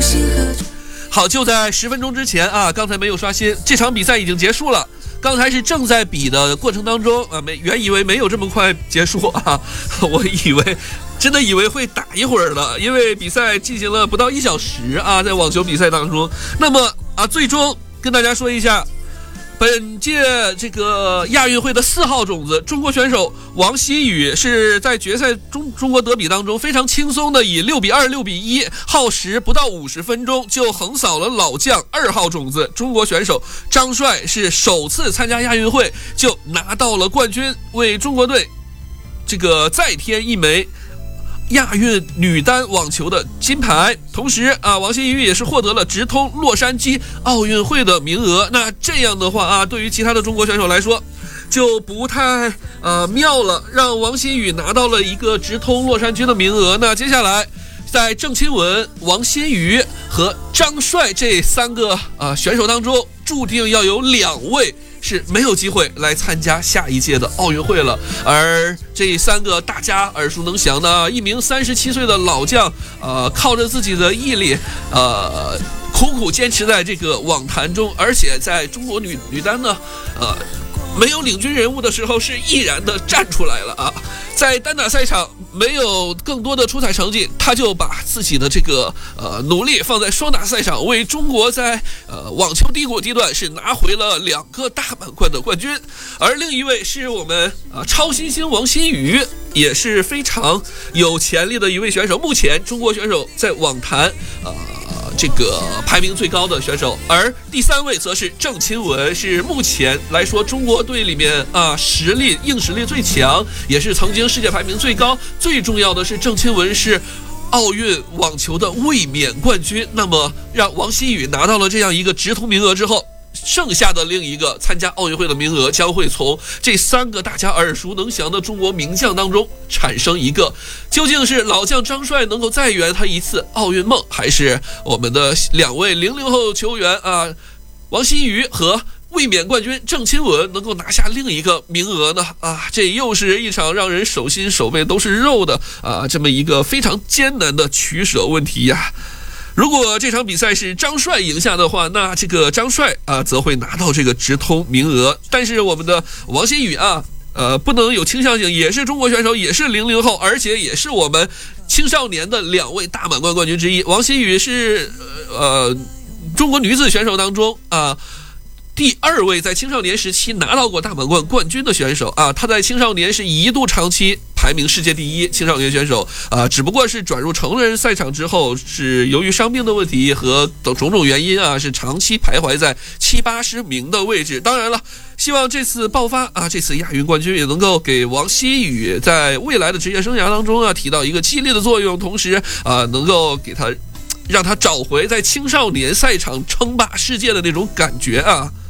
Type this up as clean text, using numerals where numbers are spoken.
好，就在10分钟之前啊，刚才没有刷新，这场比赛已经结束了。刚才是正在比的过程当中啊，原以为没有这么快结束啊，我真的以为会打一会儿的，因为比赛进行了不到1小时啊，在网球比赛当中。那么啊，最终跟大家说一下，本届这个亚运会的4号种子中国选手王希雨是在决赛中国德比当中非常轻松的以6-2、6-1，耗时不到50分钟就横扫了老将2号种子中国选手张帅，是首次参加亚运会就拿到了冠军，为中国队这个再添一枚亚运女单网球的金牌。同时啊，王希雨也是获得了直通洛杉矶奥运会的名额。那这样的话啊，对于其他的中国选手来说就不太妙了，让王希雨拿到了一个直通洛杉矶的名额。那接下来在郑钦文、王希雨和张帅这3个选手当中，注定要有2位是没有机会来参加下一届的奥运会了。而这3个大家耳熟能详的，一名37岁的老将，靠着自己的毅力，苦苦坚持在这个网坛中，而且在中国女单呢，没有领军人物的时候是毅然的站出来了啊！在单打赛场没有更多的出彩成绩，他就把自己的这个努力放在双打赛场，为中国在网球低谷地段是拿回了2个大满贯的冠军。而另一位是我们超新星王希雨，也是非常有潜力的一位选手，目前中国选手在网坛这个排名最高的选手。而第3位则是郑钦文，是目前来说中国队里面硬实力最强，也是曾经世界排名最高。最重要的是郑钦文是奥运网球的卫冕冠军。那么让王希雨拿到了这样一个直通名额之后，剩下的另一个参加奥运会的名额将会从这3个大家耳熟能详的中国名将当中产生一个。究竟是老将张帅能够再圆他一次奥运梦，还是我们的2位00后球员王希雨和卫冕冠军郑钦文能够拿下另一个名额呢？这又是一场让人手心手背都是肉的这么一个非常艰难的取舍问题呀。如果这场比赛是张帅赢下的话，那这个张帅则会拿到这个直通名额。但是我们的王希雨不能有倾向性，也是中国选手，也是00后，而且也是我们青少年的2位大满贯冠军之一。王希雨是中国女子选手当中第2位在青少年时期拿到过大满贯冠军的选手她在青少年是一度长期排名世界第1青少年选手只不过是转入成人赛场之后，是由于伤病的问题和等种种原因是长期徘徊在70-80名的位置。当然了，希望这次爆发这次亚运冠军也能够给王希雨在未来的职业生涯当中起到一个激励的作用，同时能够让他找回在青少年赛场称霸世界的那种感觉